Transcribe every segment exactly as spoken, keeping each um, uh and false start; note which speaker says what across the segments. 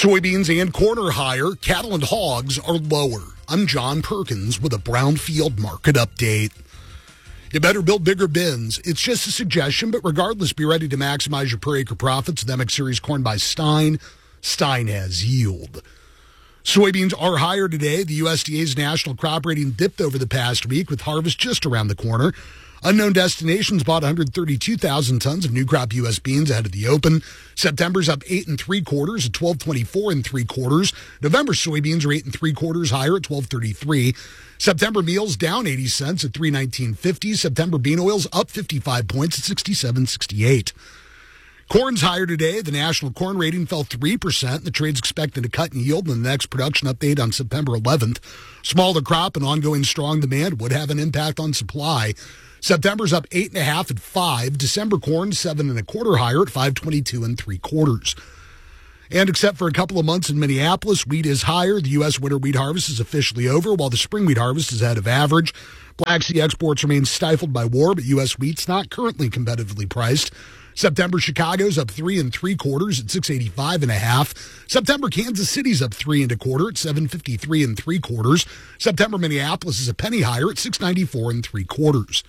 Speaker 1: Soybeans and corn are higher. Cattle and hogs are lower. I'm John Perkins with a Brownfield market update. You better build bigger bins. It's just a suggestion, but regardless, be ready to maximize your per acre profits with M X Series corn by Stein. Stein has yield. Soybeans are higher today. The U S D A's national crop rating dipped over the past week with harvest just around the corner. Unknown Destinations bought one hundred thirty-two thousand tons of new crop U S beans ahead of the open. September's up eight and three quarters at twelve twenty-four and three quarters. November soybeans are eight and three quarters higher at twelve thirty-three. September meals down eighty cents at three nineteen fifty. September bean oils up fifty-five points at sixty-seven sixty-eight. Corn's higher today. The national corn rating fell three percent. The trade's expected to cut in yield in the next production update on September eleventh. Smaller crop and ongoing strong demand would have an impact on supply. September's up eight and a half at five. December corn seven and a quarter higher at five twenty-two and three quarters. And except for a couple of months in Minneapolis, wheat is higher. The U S winter wheat harvest is officially over, while the spring wheat harvest is ahead of average. Black Sea exports remain stifled by war, but U S wheat's not currently competitively priced. September Chicago's up three and three quarters at six eighty-five and a half. September Kansas City's up three and a quarter at seven fifty-three and three quarters. September Minneapolis is a penny higher at six ninety-four and three quarters.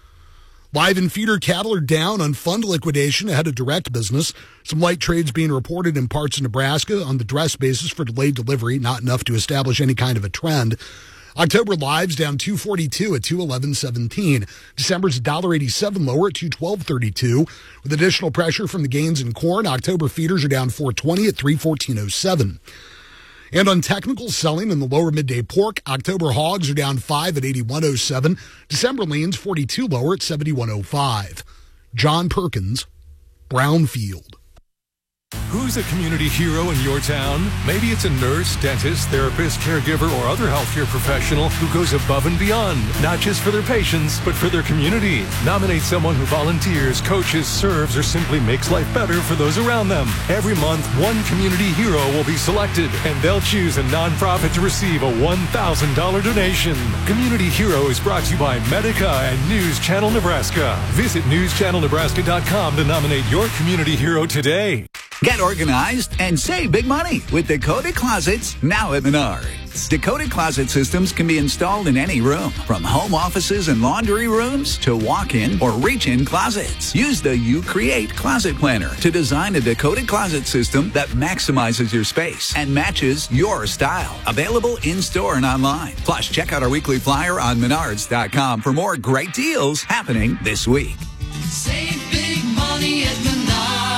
Speaker 1: Live and feeder cattle are down on fund liquidation ahead of direct business. Some light trades being reported in parts of Nebraska on the dress basis for delayed delivery, not enough to establish any kind of a trend. October lives down two forty-two at two eleven seventeen. December's one eighty-seven lower at two twelve thirty-two. With additional pressure from the gains in corn, October feeders are down four twenty at three fourteen oh seven. And on technical selling in the lower midday pork, October hogs are down five at eighty-one oh seven. December leans forty-two lower at seventy-one oh five. John Perkins, Brownfield.
Speaker 2: Who's a community hero in your town? Maybe it's a nurse, dentist, therapist, caregiver, or other healthcare professional who goes above and beyond, not just for their patients, but for their community. Nominate someone who volunteers, coaches, serves, or simply makes life better for those around them. Every month, one community hero will be selected, and they'll choose a nonprofit to receive a one thousand dollars donation. Community Hero is brought to you by Medica and News Channel Nebraska. Visit news channel nebraska dot com to nominate your community hero today.
Speaker 3: Get organized and save big money with Dakota Closets now at Menards. Dakota Closet systems can be installed in any room, from home offices and laundry rooms to walk-in or reach-in closets. Use the You Create Closet Planner to design a Dakota Closet system that maximizes your space and matches your style. Available in-store and online. Plus, check out our weekly flyer on menards dot com for more great deals happening this week.
Speaker 4: Save big money at Menards.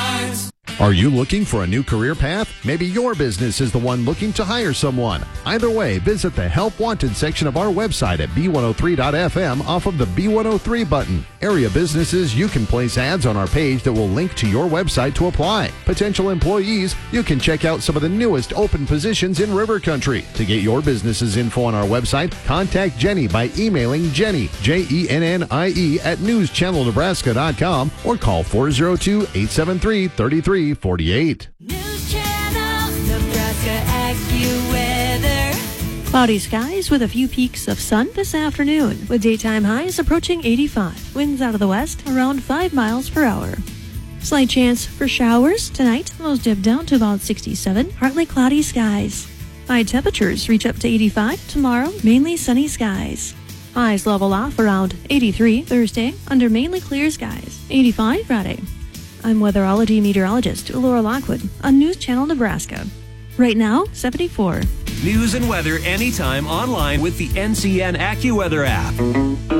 Speaker 5: Are you looking for a new career path? Maybe your business is the one looking to hire someone. Either way, visit the Help Wanted section of our website at B one oh three dot F M off of the B one oh three button. Area businesses, you can place ads on our page that will link to your website to apply. Potential employees, you can check out some of the newest open positions in River Country. To get your business's info on our website, contact Jenny by emailing Jenny, J E N N I E, at news channel nebraska dot com or call four oh two, eight seven three, three three forty-eight.
Speaker 6: News Channel Nebraska AccuWeather. Cloudy skies with a few peaks of sun this afternoon, with daytime highs approaching eighty-five. Winds out of the west around five miles per hour. Slight chance for showers tonight. Lows dip down to about sixty-seven. Partly cloudy skies. High temperatures reach up to eighty-five tomorrow. Mainly sunny skies. Highs level off around eighty-three Thursday under mainly clear skies. eighty-five Friday. I'm weatherology meteorologist Laura Lockwood on News Channel Nebraska. Right now, seventy-four.
Speaker 7: News and weather anytime online with the N C N AccuWeather app.